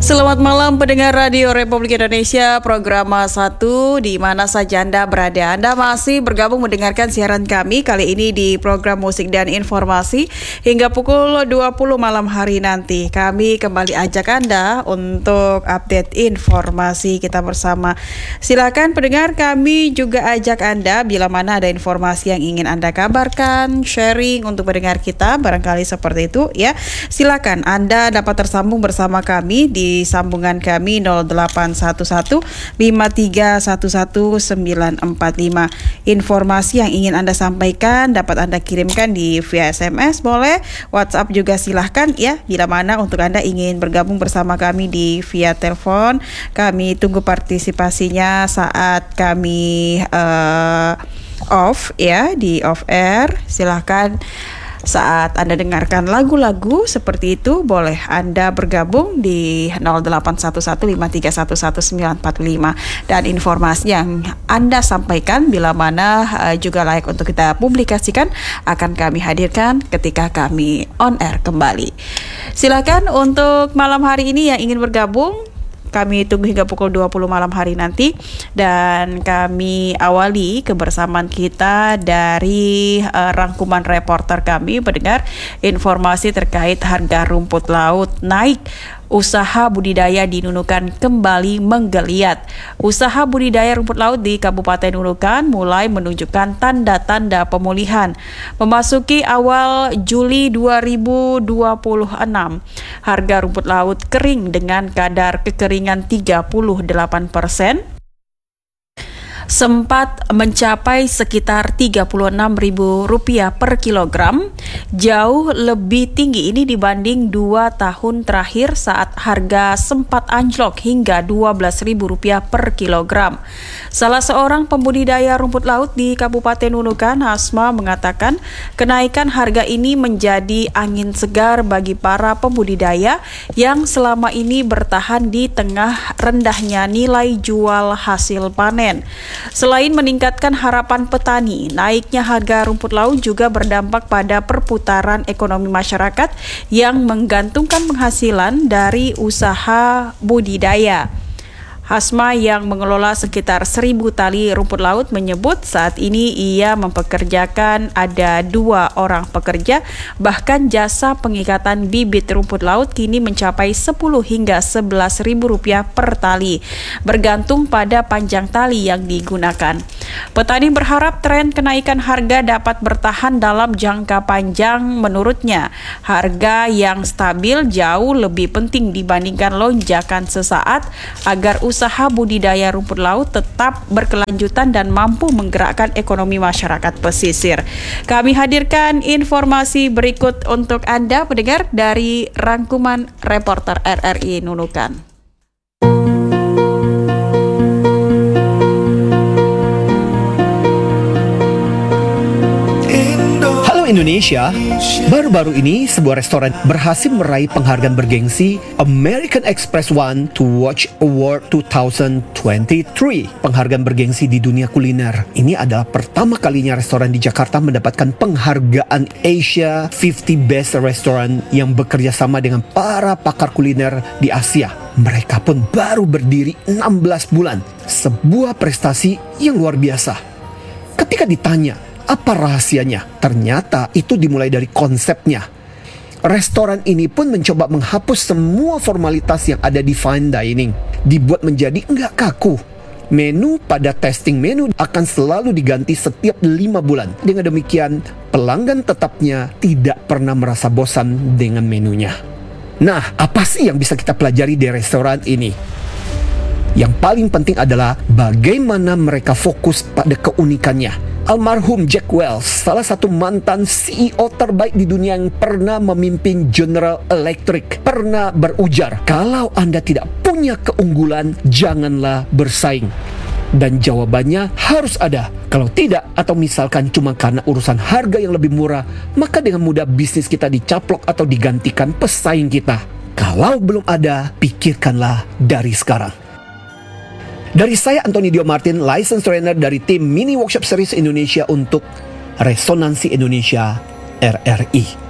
Selamat malam pendengar Radio Republik Indonesia, program 1 di mana saja Anda berada. Anda masih bergabung mendengarkan siaran kami kali ini di program musik dan informasi hingga pukul 20 malam hari nanti. Kami kembali ajak Anda untuk update informasi kita bersama. Silakan pendengar, kami juga ajak Anda bila mana ada informasi yang ingin Anda kabarkan, sharing untuk pendengar kita, barangkali seperti itu ya. Silakan Anda dapat tersambung bersama kami di sambungan kami 0811 5311945. Informasi yang ingin Anda sampaikan dapat Anda kirimkan di via SMS, boleh WhatsApp juga silahkan ya. Bila mana untuk Anda ingin bergabung bersama kami di via telepon, kami tunggu partisipasinya saat kami off ya, di off air. Silahkan saat Anda dengarkan lagu-lagu seperti itu, boleh Anda bergabung di 081153111945. Dan informasi yang Anda sampaikan bila mana juga layak untuk kita publikasikan akan kami hadirkan ketika kami on air kembali. Silakan untuk malam hari ini yang ingin bergabung, kami tunggu hingga pukul 20 malam hari nanti. Dan kami awali kebersamaan kita dari rangkuman reporter kami mendengar informasi terkait harga rumput laut naik. Usaha budidaya di Nunukan kembali menggeliat. Usaha budidaya rumput laut di Kabupaten Nunukan mulai menunjukkan tanda-tanda pemulihan. Memasuki awal Juli 2026, harga rumput laut kering dengan kadar kekeringan 38% sempat mencapai sekitar Rp36.000 per kilogram, jauh lebih tinggi ini dibanding 2 tahun terakhir saat harga sempat anjlok hingga Rp12.000 per kilogram. Salah seorang pembudidaya rumput laut di Kabupaten Nunukan, Hasma, mengatakan kenaikan harga ini menjadi angin segar bagi para pembudidaya yang selama ini bertahan di tengah rendahnya nilai jual hasil panen. Selain meningkatkan harapan petani, naiknya harga rumput laut juga berdampak pada perputaran ekonomi masyarakat yang menggantungkan penghasilan dari usaha budidaya. Hasma yang mengelola sekitar 1.000 tali rumput laut menyebut saat ini ia mempekerjakan ada 2 orang pekerja, bahkan jasa pengikatan bibit rumput laut kini mencapai 10 hingga Rp11.000 per tali, bergantung pada panjang tali yang digunakan. Petani berharap tren kenaikan harga dapat bertahan dalam jangka panjang. Menurutnya, harga yang stabil jauh lebih penting dibandingkan lonjakan sesaat agar usaha budidaya rumput laut tetap berkelanjutan dan mampu menggerakkan ekonomi masyarakat pesisir. Kami hadirkan informasi berikut untuk Anda pendengar dari rangkuman reporter RRI Nunukan. Indonesia, baru-baru ini sebuah restoran berhasil meraih penghargaan bergengsi American Express One to Watch Award 2023. Penghargaan bergengsi di dunia kuliner. Ini adalah pertama kalinya restoran di Jakarta mendapatkan penghargaan Asia 50 Best Restaurant yang bekerja sama dengan para pakar kuliner di Asia. Mereka pun baru berdiri 16 bulan. Sebuah prestasi yang luar biasa. Ketika ditanya apa rahasianya? Ternyata itu dimulai dari konsepnya. Restoran ini pun mencoba menghapus semua formalitas yang ada di fine dining. Dibuat menjadi enggak kaku. Menu pada testing menu akan selalu diganti setiap 5 bulan. Dengan demikian, pelanggan tetapnya tidak pernah merasa bosan dengan menunya. Nah, apa sih yang bisa kita pelajari dari restoran ini? Yang paling penting adalah bagaimana mereka fokus pada keunikannya. Almarhum Jack Welch, salah satu mantan CEO terbaik di dunia yang pernah memimpin General Electric, pernah berujar, kalau Anda tidak punya keunggulan, janganlah bersaing. Dan jawabannya harus ada. Kalau tidak, atau misalkan cuma karena urusan harga yang lebih murah, maka dengan mudah bisnis kita dicaplok atau digantikan pesaing kita. Kalau belum ada, pikirkanlah dari sekarang. Dari saya Antoni Dio Martin, licensed trainer dari tim Mini Workshop Series Indonesia untuk Resonansi Indonesia RRI.